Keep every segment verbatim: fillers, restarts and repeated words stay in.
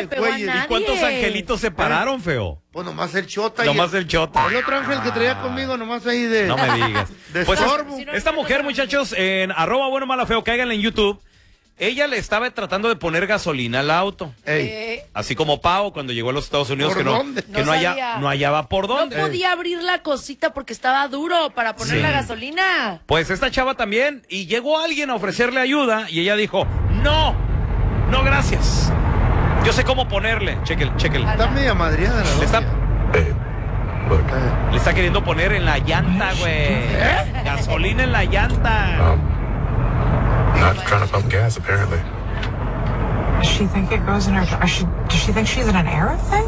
le pegó a nadie. ¿Y cuántos angelitos se pararon, feo? Pues nomás el Chota. Nomás y el, el Chota. El otro ángel que traía conmigo, nomás ahí de... No me digas. De Pues estorbo. es- esta mujer, muchachos, en arroba bueno, malo, feo, cáiganle en YouTube. Ella le estaba tratando de poner gasolina al auto. Ey. Eh, Así como Pau cuando llegó a los Estados Unidos, ¿Por que no, dónde? que No no, halla- sabía. no hallaba por no dónde. podía abrir la cosita porque estaba duro para poner Sí. la gasolina. Pues esta chava también, y llegó alguien a ofrecerle ayuda, y ella dijo, no, no gracias. Yo sé cómo ponerle. Chequel, chequel. Está media madriada la Le está, doña. Babe, look, le está queriendo poner en la llanta, güey. Gasolina en la llanta. um, not trying to pump gas, apparently. Does she think it goes in her? Does she, does she think she's in an Arab thing?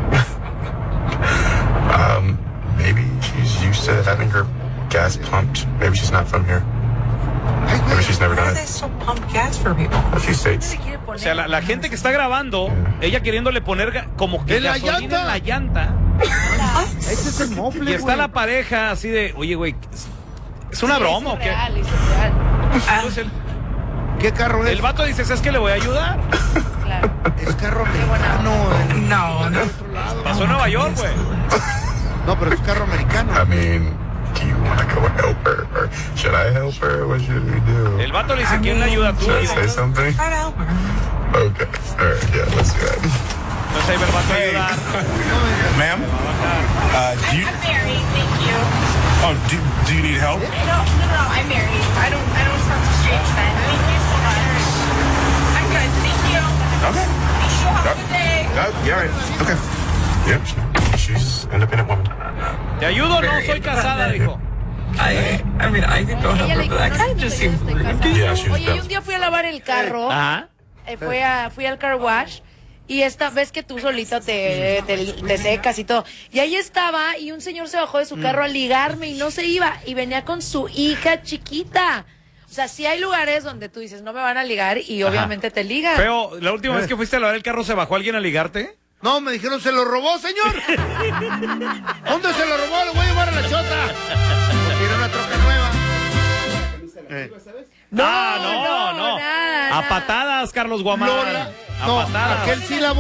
Um, maybe she's used to having her gas pumped. Maybe she's not from here. Maybe she's never Why do done they it. still pump gas for people? A few states. ¿Qué le quiere poner? O sea, la, la gente que está grabando, ella queriéndole poner ga- como que ¿En la gasolina llanta? en la llanta. Ese es el mofle, Y está güey. la pareja así de, oye, güey, ¿es- ¿es una Sí, broma eso o es qué? real, eso es real. Entonces el, ¿Qué carro es? el vato dice, ¿sabes que le voy a ayudar? Claro. Es carro buena americano. el- No, no. Pasó en Nueva York, güey. No, pero es carro americano. I mean, do you want to go help her? Or should I help her? What should we do? El vato le dice, ¿quién le ayuda tú? Should I Y say something? Try to help her. Okay. All right, yeah, let's do that. entonces ahí va el vato a ayudar. Ma'am, uh, do you? I'm married, thank you. Oh, do, do you need help? No, no, no, I'm married. I don't, I don't talk to strange men. Thank you so much. I'm good, thank you. Okay. Thank you, have a good day. Uh, yeah, all right. Okay. Yep, she- she's an independent woman. ¿Te ayudo? No, soy casada, dijo. I, I mean, I could go help Ella her, le but dijo, that no, kind of no, just yo seems estoy weird. casada. Yeah, she was Oye, y dumb. un día fui a lavar el carro, Ajá. eh, fui, a, fui al car wash, y esta vez que tú solito te, te, te secas y todo. Y ahí estaba, y un señor se bajó de su carro a ligarme y no se iba, y venía con su hija chiquita. O sea, sí hay lugares donde tú dices, no me van a ligar, y obviamente te ligan. Feo, la última vez que fuiste a lavar el carro, ¿se bajó alguien a ligarte? No, me dijeron, ¿se lo robó, señor? ¿Dónde se lo robó? Lo voy a llevar a la Chota. Pues tiene una troca nueva. Eh. No, ah, no, no. no, nada, a nada. patadas, Carlos Guamán. Lola. A No, patadas. aquel sí la